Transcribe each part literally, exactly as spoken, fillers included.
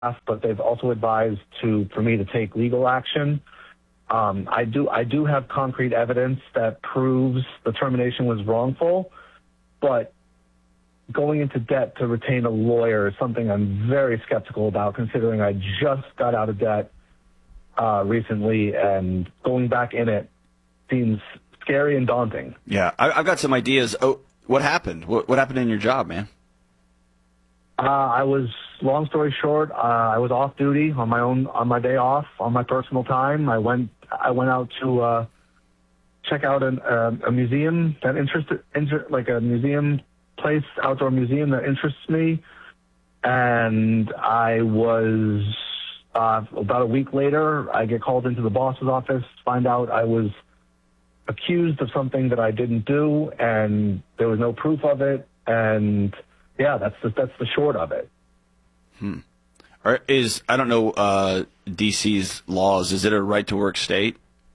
but they've also advised to for me to take legal action. Um, I do I do have concrete evidence that proves the termination was wrongful, but going into debt to retain a lawyer is something I'm very skeptical about, considering I just got out of debt uh, recently, and going back in it seems scary and daunting. Yeah, I, I've got some ideas. Oh, what happened? What, what happened in your job, man? Uh, I was, long story short, uh, I was off duty on my own, on my day off, on my personal time. I went, I went out to uh, check out an, uh, a museum that interested, inter, like a museum place, outdoor museum that interests me. And I was, uh, about a week later, I get called into the boss's office, find out I was accused of something that I didn't do, and there was no proof of it. And yeah, that's the, that's the short of it. Hmm. Or is, I don't know, uh, D C's laws, is it a right to work state?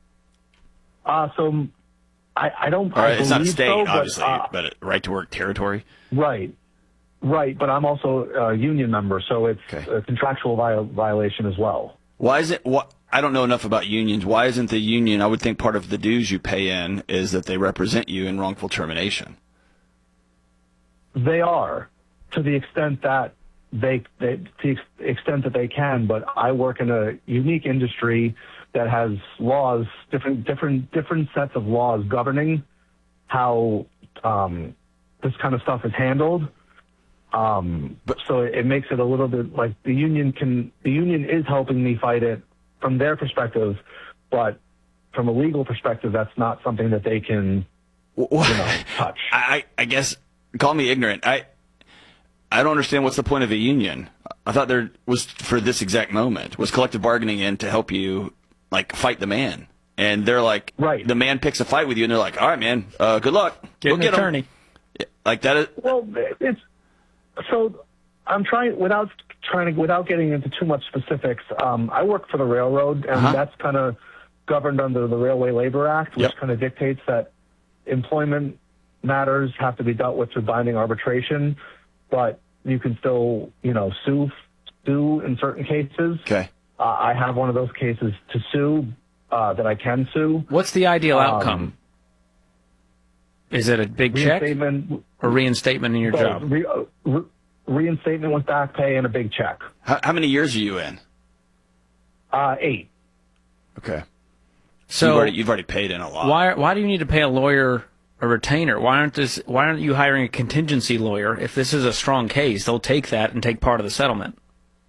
Uh, so I, I don't, Or I it's not a state, so, obviously, but, uh, but a right to work territory? Right. Right. But I'm also a union member, so it's Okay. a contractual viol- violation as well. Why is it, what, I don't know enough about unions. Why isn't the union, I would think part of the dues you pay in is that they represent you in wrongful termination. They are, to the extent that they, they to the ex- extent that they can, but I work in a unique industry that has laws, different, different, different sets of laws governing how, um, this kind of stuff is handled. Um, but so it, it makes it a little bit like the union can, the union is helping me fight it from their perspective, but from a legal perspective, that's not something that they can, you know, touch. I, I guess, call me ignorant. I, I don't understand what's the point of a union. I thought there was, for this exact moment, was collective bargaining in to help you, like, fight the man. And they're like, right. The man picks a fight with you, and they're like, all right, man, uh, good luck. Get Go an get attorney. him. Like that is, well, it's, so I'm trying, without trying to, without getting into too much specifics, um, I work for the railroad, and Uh-huh. that's kind of governed under the Railway Labor Act, which Yep. kind of dictates that employment matters have to be dealt with through binding arbitration, but you can still, you know, sue, sue in certain cases. okay. Uh, I have one of those cases to sue, uh, that I can sue. What's the ideal Um, outcome? Is it a big check Reinstatement, or reinstatement in your both. job? Re, uh, re, reinstatement with back pay and a big check. How, how many years are you in? Uh, eight. Okay. So you've already, you've already paid in a lot. why why do you need to pay a lawyer a retainer? Why aren't this why aren't you hiring a contingency lawyer? If this is a strong case, they'll take that and take part of the settlement.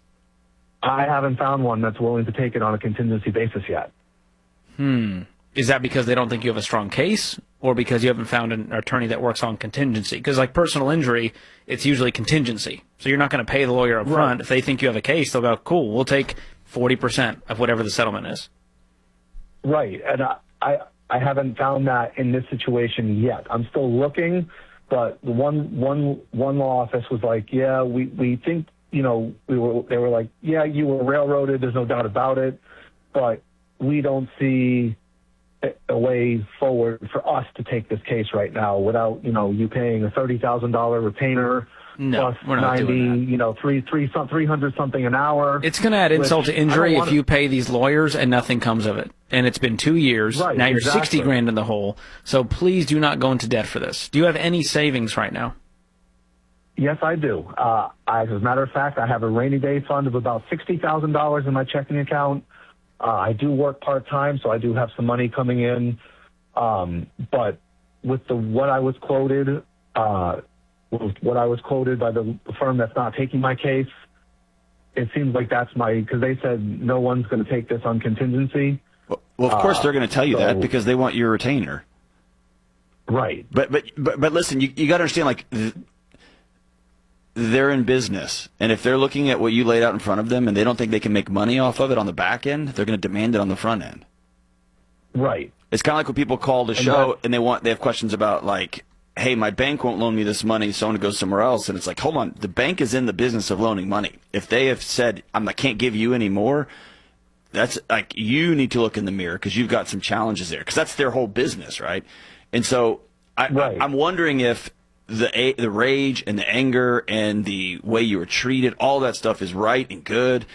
I haven't found one that's willing to take it on a contingency basis yet. Hmm. Is that because they don't think you have a strong case, or because you haven't found an attorney that works on contingency? Because like personal injury, it's usually contingency. So you're not going to pay the lawyer up front. Right. If they think you have a case, they'll go, cool, we'll take forty percent of whatever the settlement is. Right, and I, I I haven't found that in this situation yet. I'm still looking, but the one one one law office was like, yeah, we we think, you know, we were they were like, yeah, you were railroaded, there's no doubt about it, but we don't see a, a way forward for us to take this case right now without, you know, you paying a thirty thousand dollar retainer. No, plus we're not ninety, doing that. you know, three, three, three hundred something an hour. It's going to add insult which to injury I don't if wanna- you pay these lawyers and nothing comes of it. And it's been two years. Right, now you're exactly. sixty grand in the hole. So please do not go into debt for this. Do you have any savings right now? Yes, I do. Uh, I, as a matter of fact, I have a rainy day fund of about sixty thousand dollars in my checking account. Uh, I do work part-time, so I do have some money coming in. Um, but with the what I was quoted, uh, with what I was quoted by the firm that's not taking my case, it seems like that's my, because they said no one's going to take this on contingency. Well, well of course Uh, they're going to tell you that so- because they want your retainer. Right. But but but, but listen, you, you got to understand, like, th- they're in business, and if they're looking at what you laid out in front of them and they don't think they can make money off of it on the back end, they're going to demand it on the front end. Right. It's kind of like when people call the And show that- and they want they have questions about, like, hey, my bank won't loan me this money, so I'm going to go somewhere else. And it's like, hold on, the bank is in the business of loaning money. If they have said, I'm, I can't give you any more, that's like, you need to look in the mirror because you've got some challenges there, because that's their whole business, right? And so I, Right. I, I'm wondering if the a- the rage and the anger and the way you were treated, all that stuff is right and good.